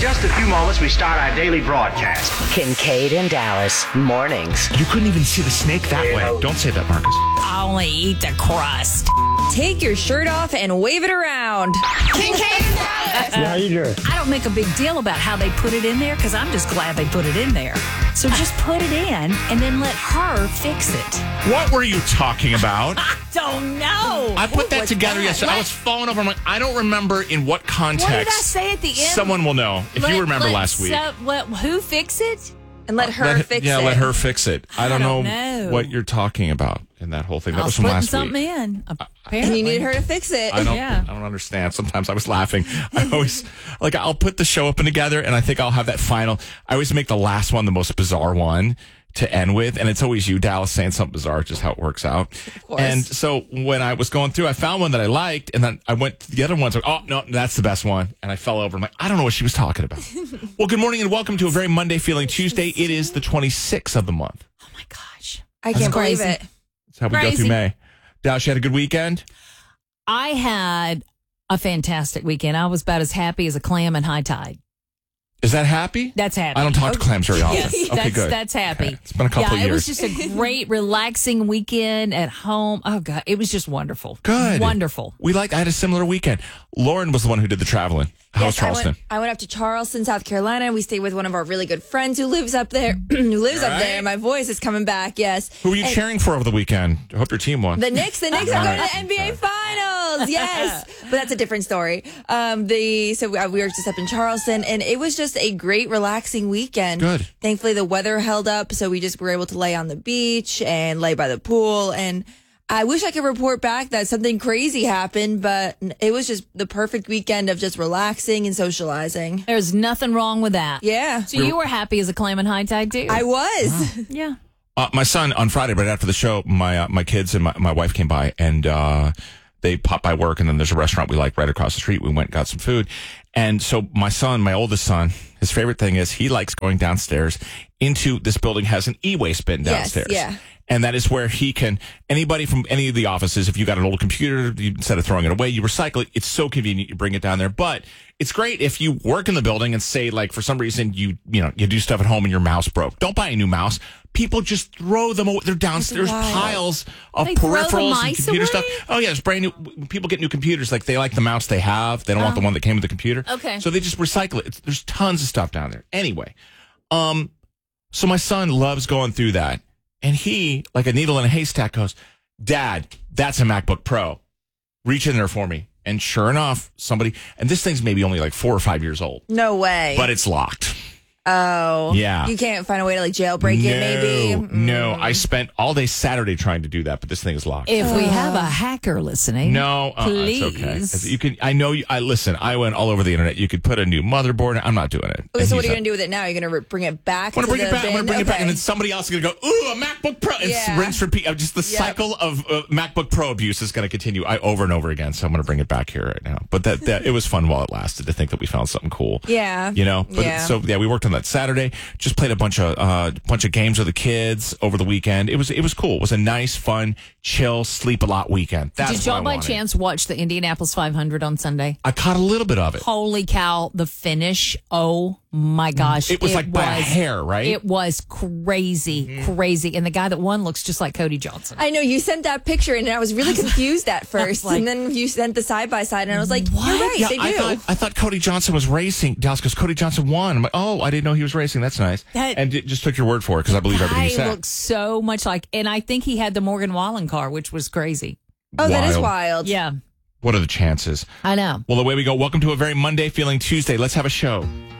just a few moments, we start our daily broadcast. Kincaid and Dallas, mornings. You couldn't even see the snake that way. Don't say that, Marcus. I only eat the crust. Take your shirt off and wave it around. Kincaid and Dallas. How you doing? I don't make a big deal about how they put it in there because I'm just glad they put it in there. So just put it in and then let her fix it. What were you talking about? I don't know. I put that together yesterday. I was falling over. I'm like, I don't remember in what context. What did I say at the end? Someone will know if you remember last week. Who fix it? And let her fix it. Yeah, let her fix it. I don't know what you're talking about in that whole thing. That I was from last something week. in. And Apparently. you need her to fix it. I don't understand. Sometimes I was laughing. I always, I'll put the show up and together, and I think I'll have that final. I always make the last one the most bizarre one to end with, and it's always you, Dallas, saying something bizarre, just how it works out. Of course. And so when I was going through, I found one that I liked, and then I went to the other ones. Like, oh, no, that's the best one. And I fell over. I'm like, I don't know what she was talking about. Well, good morning and welcome to a very Monday feeling Tuesday. It is the 26th of the month. Oh, my gosh. I can't believe crazy. it. That's how we go through May. Dallas, you had a good weekend? I had a fantastic weekend. I was about as happy as a clam in high tide. Is that happy? That's happy. I don't talk to clams very often. Yes, okay, good. That's happy. Okay. It's been a couple of It years. was just a great, relaxing weekend at home. Oh, God. It was just wonderful. Good. Wonderful. I had a similar weekend. Lauren was the one who did the traveling. How was Charleston? I went up to Charleston, South Carolina. We stayed with one of our really good friends who lives up there. Up there. My voice is coming back. Yes. Who were you cheering for over the weekend? I hope your team won. The Knicks are going to the NBA Finals. Yes. But that's a different story. We were just up in Charleston, and it was just a great, relaxing weekend. Good. Thankfully, the weather held up, so we just were able to lay on the beach and lay by the pool. And I wish I could report back that something crazy happened, but it was just the perfect weekend of just relaxing and socializing. There's nothing wrong with that. Yeah. So you were happy as a clam in high tide, too? I was. Wow. Yeah. My son, on Friday, right after the show, my kids and my wife came by, and they popped by work, and then there's a restaurant we like right across the street. We went and got some food. And so my son, my oldest son, his favorite thing is he likes going downstairs into this building, has an e-waste bin downstairs. Yes, yeah. And that is where he can, anybody from any of the offices, if you got an old computer, instead of throwing it away, you recycle it. It's so convenient. You bring it down there. But it's great if you work in the building and say, like, for some reason, you do stuff at home and your mouse broke. Don't buy a new mouse. People just throw them away. They're downstairs piles of peripherals and computer stuff. Oh, yeah. It's brand new. When people get new computers, like, they like the mouse they have. They don't want the one that came with the computer. Okay. So they just recycle it. There's tons of stuff down there. Anyway, so my son loves going through that. And he, like a needle in a haystack, goes, Dad, that's a MacBook Pro. Reach in there for me. And sure enough, somebody, and this thing's maybe only like 4 or 5 years old. No way. But it's locked. Oh. Yeah. You can't find a way to jailbreak it, maybe? No. I spent all day Saturday trying to do that, but this thing is locked. If we have a hacker listening, no, please. It's okay. You can. I know. Listen. I went all over the internet. You could put a new motherboard. I'm not doing it. Okay, so what are you going to do with it now? You're going to bring it back? I'm going to bring it back. Bin? I'm going to bring it back, and then somebody else is going to go, ooh, a MacBook Pro. It's rinse, repeat. Just the cycle of MacBook Pro abuse is going to continue over and over again. So I'm going to bring it back here right now. But that it was fun while it lasted to think that we found something cool. Yeah. But we worked on that Saturday. Just played a bunch of games with the kids over the weekend. It was cool. It was a nice, fun, chill, sleep a lot weekend. Did y'all by chance watch the Indianapolis 500 on Sunday? I caught a little bit of it. Holy cow, the finish. Oh my gosh. It was like by a hair, right? It was crazy. And the guy that won looks just like Cody Johnson. I know, you sent that picture and I was really confused at first. And then you sent the side-by-side and I was like, what? You're right, Yeah, they do. I thought Cody Johnson was racing, Dallas, because Cody Johnson won. I'm like, oh, I didn't know he was racing. That's nice. And it just took your word for it because I believe everything you said. He looks so much like, and I think he had the Morgan Wallen car, which was crazy. Oh, that is wild. Yeah. What are the chances? I know. Well, away we go. Welcome to a very Monday feeling Tuesday. Let's have a show.